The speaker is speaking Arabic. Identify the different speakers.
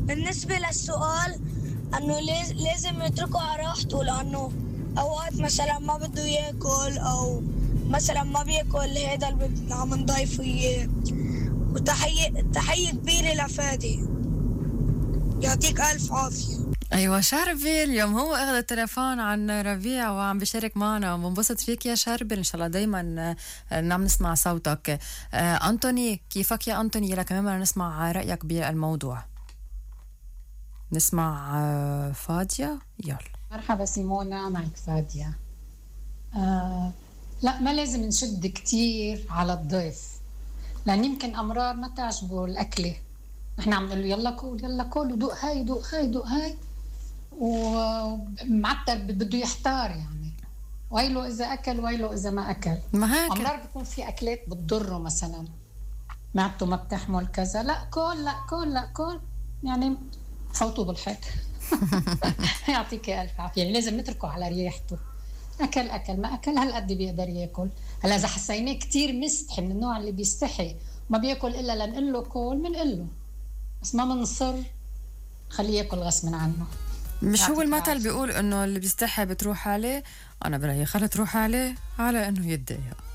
Speaker 1: بالنسبة للسؤال أنه لازم يتركوا على راحته، لأنه أوقات مثلا ما بده ياكل، أو مثلا ما بياكل هذا اللي عم نضيفه إياه. وتحية كبيرة لفادي، يعطيك ألف عافية.
Speaker 2: أيوة شربي، اليوم هو أخذ التليفون عن ربيع وعم بيشارك معنا ومنبسط فيك يا شربي. إن شاء الله دايما نعم نسمع صوتك. أنتوني، كيفك يا أنتوني؟ يلا كمان بدنا نسمع رأيك بالموضوع. نسمع فادية. يلا.
Speaker 3: مرحبا سيمونا، معك فادية. لا، ما لازم نشد كتير على الضيف، لأن يمكن أمرار ما تعجبه الأكلة. نحن عم نقول له يلا كول يلا كول، ودوق هاي دوق هاي دوق هاي، ومعتر بده يحتار يعني، ويله إذا أكل ويله إذا ما أكل.
Speaker 2: ما هيك
Speaker 3: أمرار بيكون في أكلات بتضره، مثلا معدته ما بتحمل كذا، لا كول لا كول لا كول، يعني فوتوا بالحيط. يعطيك ألف عافية. يعني لازم نتركه على ريحته، أكل ما أكل هالقد بيقدر يأكل. هلا إذا حسيناه كتير مستحي، من النوع اللي بيستحي ما بيأكل إلا لنقول له كول، منقول له، بس ما منصر خليه يأكل غصب عنه.
Speaker 2: مش هو المثل بيقول إنه اللي بيستحي بتروح عليه؟ أنا برأيي خلي تروح عليه على إنه يتضايق.